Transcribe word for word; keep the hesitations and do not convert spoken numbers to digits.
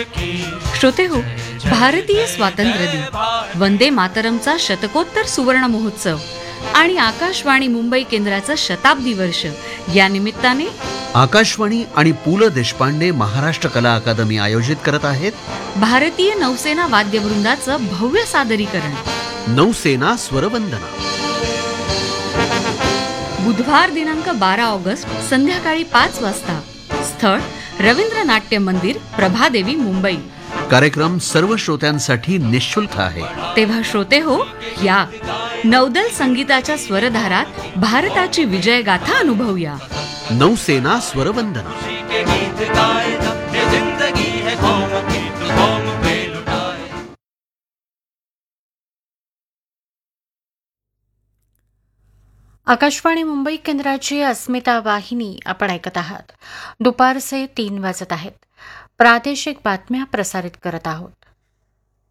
श्रोते हो, भारतीय स्वातंत्र्य दिन, वंदे मातरमचा शतकोत्तर सुवर्ण महोत्सव आणि आकाशवाणी मुंबई केंद्राचं शताब्दी वर्ष या निमित्ताने आकाशवाणी आणि पु ल देशपांडे महाराष्ट्र कला अकादमी आयोजित करत आहेत भारतीय नौसेना वाद्यवृंदाचं भव्य सादरीकरण, नौसेना स्वरवंदना. बुधवार दिनांक बारा ऑगस्ट संध्याकाळी पाच वाजता. स्थळ रवींद्र नाट्य मंदिर, प्रभादेवी, मुंबई. कार्यक्रम सर्व श्रोत्यांसाठी निःशुल्क आहे. तेव्हा श्रोते हो, या नौदल संगीताच्या स्वरधारात भारताची विजयगाथा अनुभवूया. नौसेना स्वरवंदना. आकाशवाणी मुंबई केंद्राची अस्मिता वाहिनी आपण ऐकत आहात. दुपारचे तीन वाजत आहेत. प्रादेशिक बातम्या प्रसारित करत आहोत.